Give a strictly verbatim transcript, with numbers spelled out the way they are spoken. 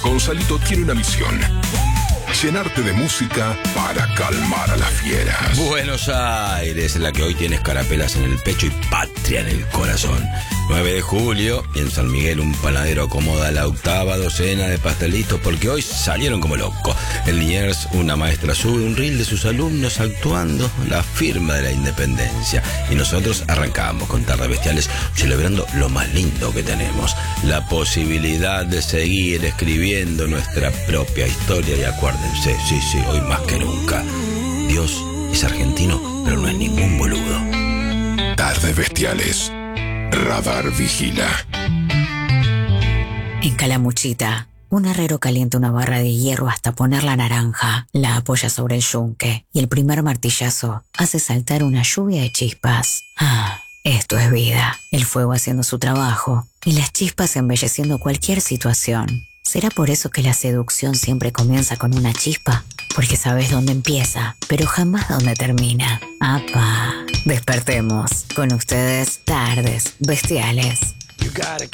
Gonzalito tiene una misión: llenarte de música para calmar a las fieras. Buenos Aires, la que hoy tiene escarapelas en el pecho y patria en el corazón. nueve de julio, y en San Miguel un panadero acomoda la octava docena de pastelitos porque hoy salieron como locos. En Liniers una maestra sube un reel de sus alumnos actuando la firma de la independencia. Y nosotros arrancamos con Tardes Bestiales celebrando lo más lindo que tenemos: la posibilidad de seguir escribiendo nuestra propia historia. Y acuérdense, sí, sí, hoy más que nunca, Dios es argentino, pero no es ningún boludo. Tardes Bestiales. Radar vigila. En Calamuchita, un herrero calienta una barra de hierro hasta poner la naranja, la apoya sobre el yunque y el primer martillazo hace saltar una lluvia de chispas. Ah, esto es vida. El fuego haciendo su trabajo y las chispas embelleciendo cualquier situación. ¿Será por eso que la seducción siempre comienza con una chispa? Porque sabes dónde empieza, pero jamás dónde termina. ¡Apa! Despertemos. Con ustedes, Tardes Bestiales.